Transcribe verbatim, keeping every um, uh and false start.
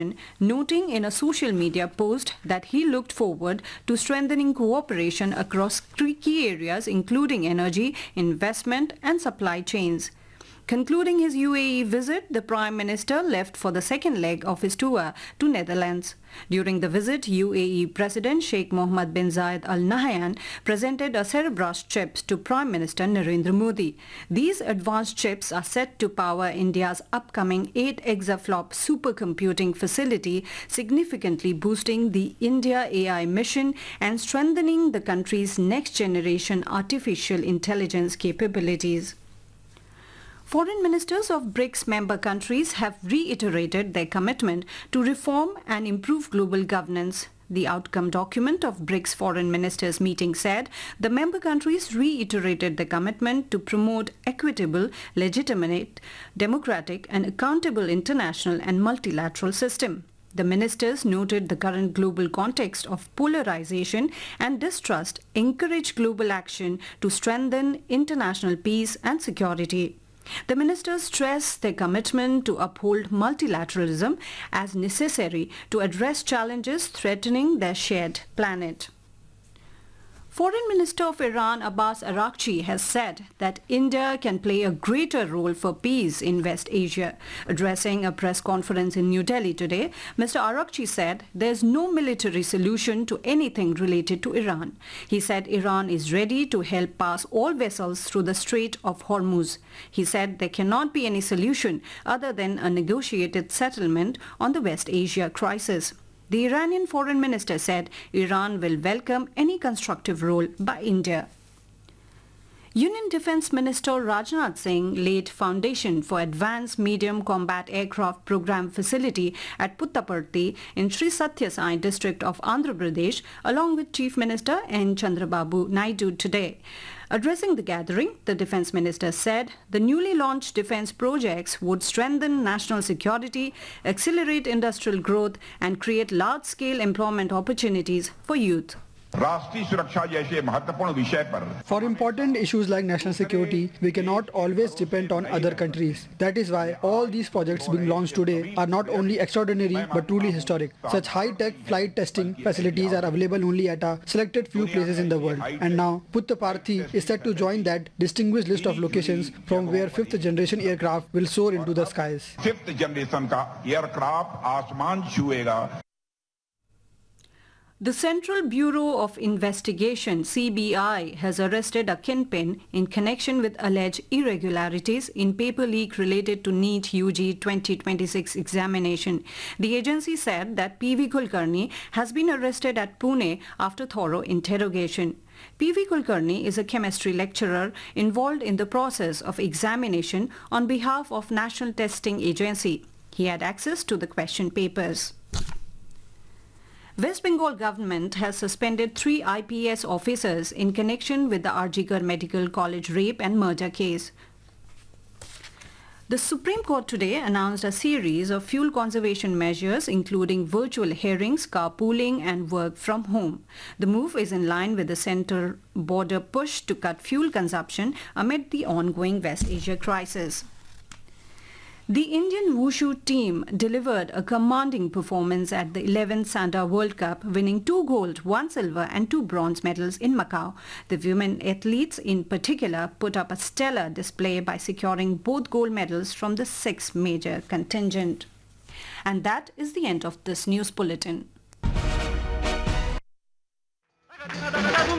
noting in a social media post that he looked forward to strengthening cooperation across key areas including energy, investment and supply chains. Concluding his U A E visit, the Prime Minister left for the second leg of his tour to Netherlands. During the visit, U A E President Sheikh Mohammed bin Zayed Al Nahyan presented a Cerebras chips to Prime Minister Narendra Modi. These advanced chips are set to power India's upcoming eight exaflop supercomputing facility, significantly boosting the India A I mission and strengthening the country's next-generation artificial intelligence capabilities. Foreign ministers of BRICS member countries have reiterated their commitment to reform and improve global governance. The outcome document of BRICS foreign ministers meeting said the member countries reiterated their commitment to promote equitable, legitimate, democratic and accountable international and multilateral system. The ministers noted the current global context of polarization and distrust encourage global action to strengthen international peace and security. The ministers stressed their commitment to uphold multilateralism as necessary to address challenges threatening their shared planet. Foreign Minister of Iran Abbas Araghchi has said that India can play a greater role for peace in West Asia. Addressing a press conference in New Delhi today, Mister Araghchi said there is no military solution to anything related to Iran. He said Iran is ready to help pass all vessels through the Strait of Hormuz. He said there cannot be any solution other than a negotiated settlement on the West Asia crisis. The Iranian foreign minister said Iran will welcome any constructive role by India. Union Defence Minister Rajnath Singh laid foundation for Advanced Medium Combat Aircraft Program facility at Puttaparthi in Sri Sathya Sai district of Andhra Pradesh along with Chief Minister N. Chandrababu Naidu today. Addressing the gathering, the Defence Minister said the newly launched defence projects would strengthen national security, accelerate industrial growth and create large-scale employment opportunities for youth. For important issues like national security, we cannot always depend on other countries. That is why all these projects being launched today are not only extraordinary but truly historic. Such high-tech flight testing facilities are available only at a selected few places in the world. And now, Puttaparthi is set to join that distinguished list of locations from where fifth generation aircraft will soar into the skies. Fifth generation ka aircraft aasman chuega. The Central Bureau of Investigation, C B I, has arrested a kingpin in connection with alleged irregularities in paper leak related to NEET U G twenty twenty-six examination. The agency said that P V Kulkarni has been arrested at Pune after thorough interrogation. P V Kulkarni is a chemistry lecturer involved in the process of examination on behalf of National Testing Agency. He had access to the question papers. West Bengal government has suspended three I P S officers in connection with the Arjikar Medical College rape and murder case. The Supreme Court today announced a series of fuel conservation measures including virtual hearings, carpooling and work from home. The move is in line with the central border push to cut fuel consumption amid the ongoing West Asia crisis. The Indian Wushu team delivered a commanding performance at the eleventh Santa World Cup, winning two gold, one silver and two bronze medals in Macau. The women athletes in particular put up a stellar display by securing both gold medals from the six major contingent. And that is the end of this news bulletin.